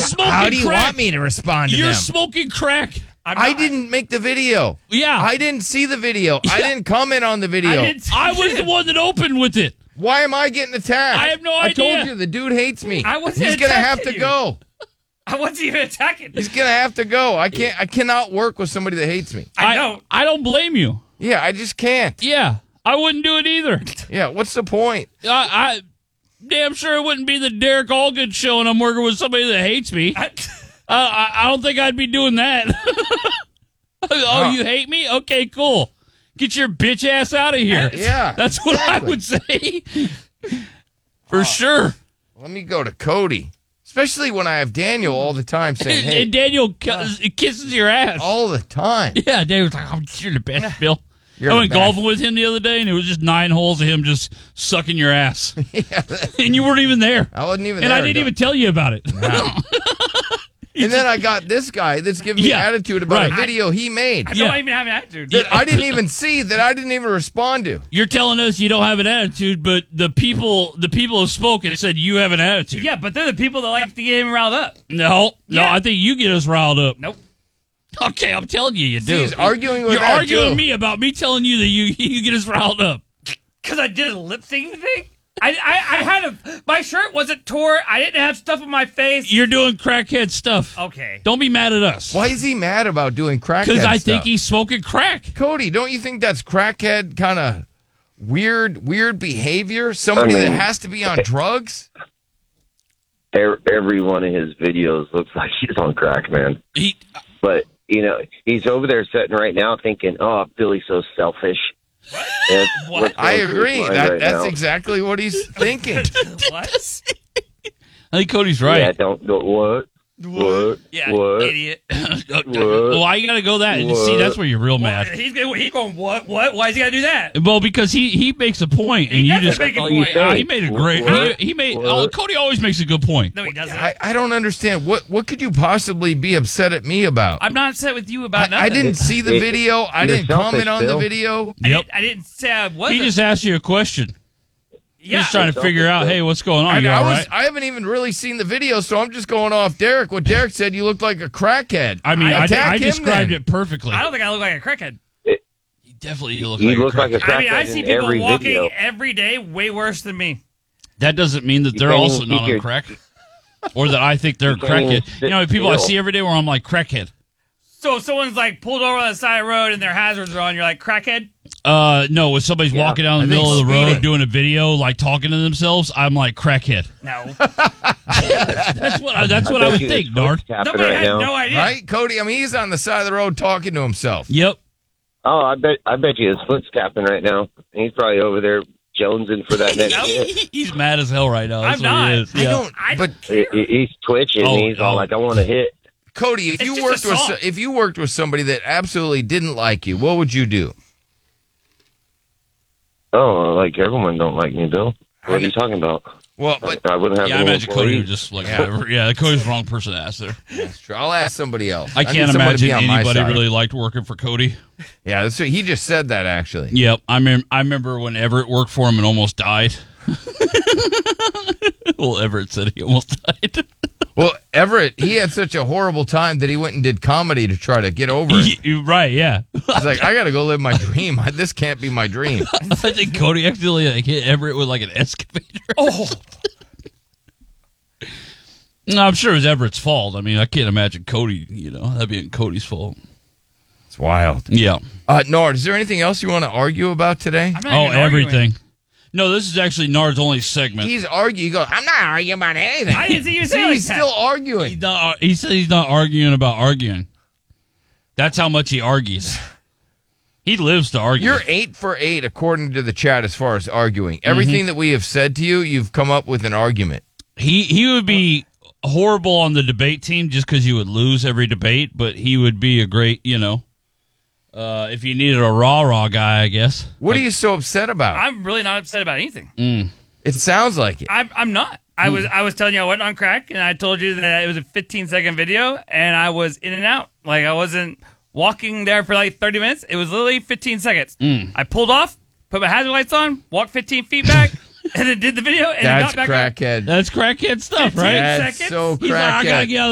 smoking How do you crack. want me to respond to You're them? smoking crack. I didn't make the video. Yeah. I didn't see the video. I didn't comment on the video. I was the one that opened with it. Why am I getting attacked? I have no I idea. told you the dude hates me. I wasn't He's gonna have to attacking you. go. I wasn't even attacking. He's gonna have to go. I cannot work with somebody that hates me. I know. I don't blame you. Yeah, I just can't. Yeah. I wouldn't do it either. Yeah, what's the point? I damn sure it wouldn't be the Derek Allgood show and I'm working with somebody that hates me. I don't think I'd be doing that. Oh, you hate me? Okay, cool. Get your bitch ass out of here. Yeah, That's what I would say. For sure. Let me go to Cody. Especially when I have Daniel all the time saying, hey, And Daniel kisses your ass. all the time. Yeah, Daniel's like, oh, you're the best, Bill. You're I the went best. golfing with him the other day, and it was just 9 holes of him just sucking your ass. And you weren't even there. I wasn't even And there. I didn't even tell you about it. And then I got this guy that's giving me attitude about a video he made. I don't even have an attitude. That I didn't even see, that I didn't even respond to. You're telling us you don't have an attitude, but the people have spoken and said you have an attitude. Yeah, but they're the people that like to get him riled up. No, Yeah. I think you get us riled up. Nope. Okay, I'm telling you, you do. He's arguing with You're that, arguing too. with me about me telling you that you get us riled up. Because I did a lip syncing thing. I had my shirt wasn't tore. I didn't have stuff on my face. You're doing crackhead stuff. Okay. Don't be mad at us. Why is he mad about doing crackhead Because I stuff? think he's smoking crack. Cody, don't you think that's crackhead kind of weird behavior? Somebody that has to be on drugs? Every one of his videos looks like he's on crack, man. But, he's over there sitting right now thinking, oh, Billy's so selfish. What? I agree. That's now. exactly what he's thinking. What? I think Cody's right. Yeah, don't go, what? What? Yeah, What? idiot. Well, why you got to go that? See, that's where you're real mad. He's going, what? Why is he got to do that? Well, because he makes a point, and He you doesn't just make a oh, point. he made a great. He made. Oh, Cody always makes a good point. No, he doesn't. I don't understand. What could you possibly be upset at me about? I'm not upset with you about nothing. I didn't see the video. I You're didn't comment selfish, on the Bill. video. Yep. I didn't say I wasn't. He just asked you a question. yeah. He's trying to figure out, hey, what's going on? You all right? I haven't even really seen the video, so I'm just going off Derek. What Derek said, you looked like a crackhead. I mean, I Attack him described then. it perfectly. I don't think I look like a crackhead. You definitely look You like look like a crackhead. I mean, I crackhead see in people every walking video. every day way worse than me. That doesn't mean that they're can't also even not keep on your- crack, or that I think they're You can't even crackhead. sit You know, people I still. see every day where I'm like crackhead. So if someone's like pulled over on the side of the road and their hazards are on, you're like crackhead? No, when somebody's walking down the I think middle of the road speeding. doing a video, like talking to themselves, I'm like crackhead. No. That's what I would think, Nard. Happening Nobody right has now. no idea. Right, Cody? I mean, he's on the side of the road talking to himself. Yep. Oh, I bet you his foot's tapping right now. He's probably over there jonesing for that next hit. He's mad as hell right now. That's I'm what not. he is. I Yeah. don't. I But He's twitching. Oh, He's all oh. like, I want to hit. Cody, if It's you just worked a with song. if you worked with somebody that absolutely didn't like you, what would you do? Oh, like everyone don't like me, Bill. What are you talking about? Well, but I wouldn't have Yeah, I any imagine Cody would employees. just like whatever. Yeah, Cody's the wrong person to ask there. that's true. I'll ask somebody else. I need can't somebody to imagine be on my anybody side. really liked working for Cody. Yeah, that's true. He just said that actually. Yep, I remember when Everett worked for him and almost died. Well, Everett said he almost died. Well, Everett, he had such a horrible time that he went and did comedy to try to get over it. Right? Yeah. He's like, I got to go live my dream. This can't be my dream. I think Cody actually like hit Everett with like an excavator. Oh. No, I'm sure it was Everett's fault. I mean, I can't imagine Cody. That'd be Cody's fault. It's wild. Yeah. Nord, is there anything else you want to argue about today? I'm not Oh, even arguing. everything. No, this is actually Nard's only segment. He's arguing. He goes, I'm not arguing about anything. I didn't see you say See, like he's that. still arguing. He said he's not arguing about arguing. That's how much he argues. He lives to argue. You're 8 for 8 according to the chat as far as arguing. Everything that we have said to you, you've come up with an argument. He would be horrible on the debate team just because you would lose every debate, but he would be a great, if you needed a rah-rah guy, I guess. What are you so upset about? I'm really not upset about anything. It sounds like it. I'm not. I was telling you I wasn't on crack, and I told you that it was a 15-second video, and I was in and out. Like, I wasn't walking there for like 30 minutes. It was literally 15 seconds. I pulled off, put my hazard lights on, walked 15 feet back, and then did the video, and then That's got back up. crackhead. That's crackhead stuff, right? That's seconds. so He's like, I gotta crackhead. get out of